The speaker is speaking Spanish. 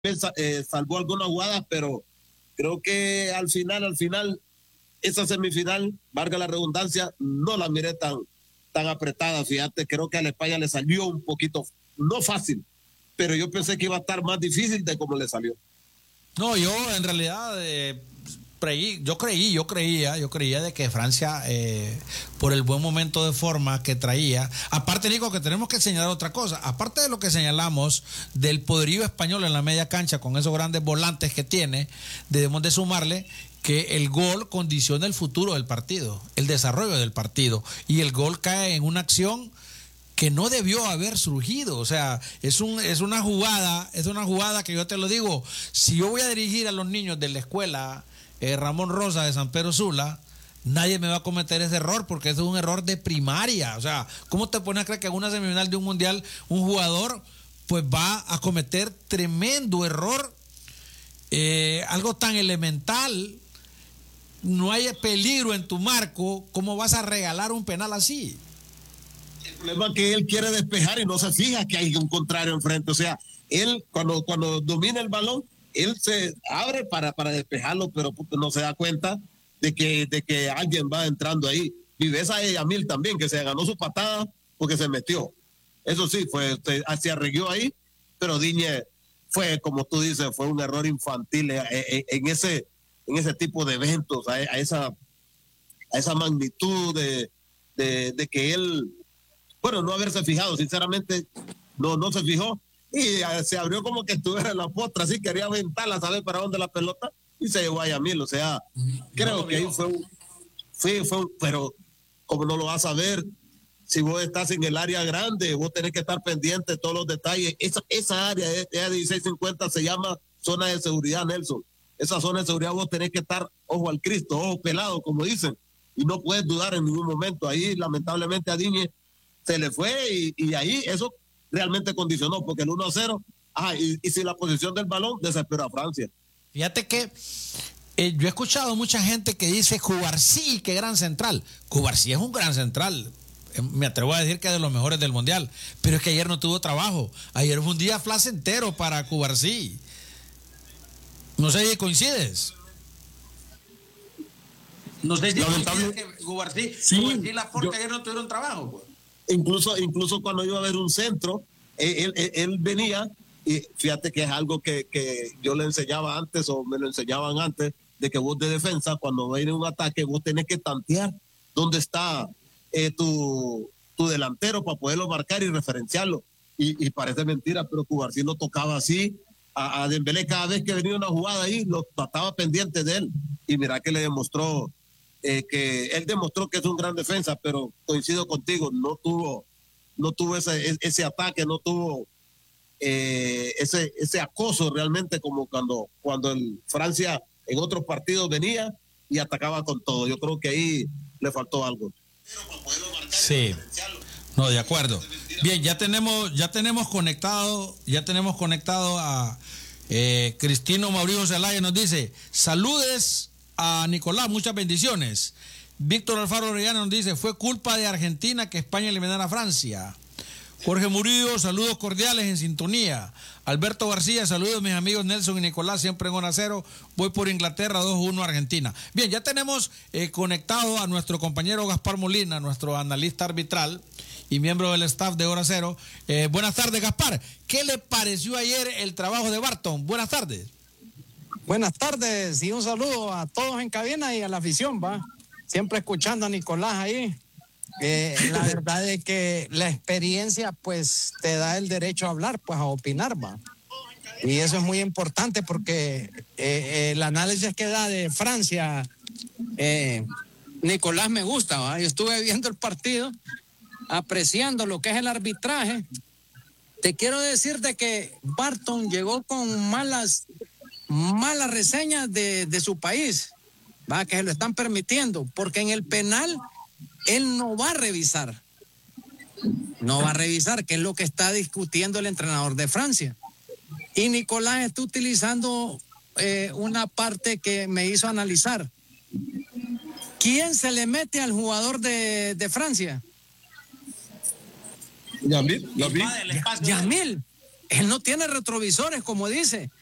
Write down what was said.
salvó algunas jugadas, pero creo que al final, esa semifinal, valga la redundancia, no la miré tan apretada. Fíjate, creo que a la España le salió un poquito, no fácil, pero yo pensé que iba a estar más difícil de como le salió. No, yo en realidad yo creía de que Francia, por el buen momento de forma que traía, aparte, Nico, que tenemos que señalar otra cosa, aparte de lo que señalamos del poderío español en la media cancha con esos grandes volantes que tiene, debemos de sumarle que el gol condiciona el futuro del partido, el desarrollo del partido, y el gol cae en una acción que no debió haber surgido. O sea, es una jugada que yo te lo digo, si yo voy a dirigir a los niños de la escuela Ramón Rosa de San Pedro Sula, nadie me va a cometer ese error, porque eso es un error de primaria. O sea, ¿cómo te pones a creer que en una semifinal de un mundial un jugador pues va a cometer tremendo error? Algo tan elemental, no hay peligro en tu marco, ¿cómo vas a regalar un penal así? El problema es que él quiere despejar y no se fija que hay un contrario enfrente. O sea, él cuando domina el balón, él se abre para despejarlo, pero no se da cuenta de que alguien va entrando ahí. Y ves a Yamil también, que se ganó su patada porque se metió. Eso sí, se arregló ahí, pero Digne fue, como tú dices, fue un error infantil en ese tipo de eventos, a esa magnitud de que él, bueno, no haberse fijado, sinceramente, no se fijó, y se abrió como que estuviera en la postra, así quería aventarla, saber para dónde la pelota, y se llevó a Yamil. O sea, creo que ahí fue, pero como no lo vas a ver, si vos estás en el área grande, vos tenés que estar pendiente de todos los detalles. Esa área de 1650 se llama zona de seguridad, Nelson. Esa zona de seguridad vos tenés que estar ojo al Cristo, ojo pelado, como dicen, y no puedes dudar en ningún momento. Ahí, lamentablemente, a Digne se le fue, y ahí eso realmente condicionó, porque el 1-0, y sin la posición del balón, desesperó a Francia. Fíjate que yo he escuchado mucha gente que dice Cubarsí, qué gran central. Cubarsí es un gran central. Me atrevo a decir que es de los mejores del mundial, pero es que ayer no tuvo trabajo. Ayer fue un día placentero para Cubarsí. No sé si coincides. No sé si coincides que Cubarsí y Laporte ayer no tuvieron trabajo, pues. Incluso cuando iba a haber un centro, él venía, y fíjate que es algo que yo le enseñaba antes, o me lo enseñaban antes, de que vos de defensa, cuando viene un ataque, vos tenés que tantear dónde está tu delantero para poderlo marcar y referenciarlo. Y parece mentira, pero Cubarsí lo tocaba así a Dembélé cada vez que venía una jugada ahí, lo estaba pendiente de él, y mira que le demostró que él demostró que es un gran defensa, pero coincido contigo, no tuvo ese ataque, no tuvo ese acoso realmente, como cuando el Francia en otros partidos venía y atacaba con todo. Yo creo que ahí le faltó algo. Sí, no, de acuerdo. Bien, ya tenemos conectado a Cristino Mauricio Zelaya. Nos dice: saludes a Nicolás, muchas bendiciones. Víctor Alfaro Orellana nos dice: fue culpa de Argentina que España eliminara a Francia. Jorge Murillo, saludos cordiales en sintonía. Alberto García, saludos mis amigos Nelson y Nicolás, siempre en 1-0. Voy por Inglaterra, 2-1 Argentina. Bien, ya tenemos conectado a nuestro compañero Gaspar Molina, nuestro analista arbitral y miembro del staff de Hora Cero. Buenas tardes, Gaspar. ¿Qué le pareció ayer el trabajo de Barton? Buenas tardes. Buenas tardes y un saludo a todos en cabina y a la afición, va. Siempre escuchando a Nicolás ahí. La verdad es que la experiencia pues te da el derecho a hablar, pues a opinar, va. Y eso es muy importante porque el análisis que da de Francia, Nicolás, me gusta, ¿va? Yo estuve viendo el partido, apreciando lo que es el arbitraje. Te quiero decir de que Barton llegó con malas reseñas de su país, ¿va? Que se lo están permitiendo, porque en el penal él no va a revisar, que es lo que está discutiendo el entrenador de Francia. Y Nicolás está utilizando una parte que me hizo analizar. ¿Quién se le mete al jugador de Francia? Yamil. Yamil. Él no tiene retrovisores, como dice.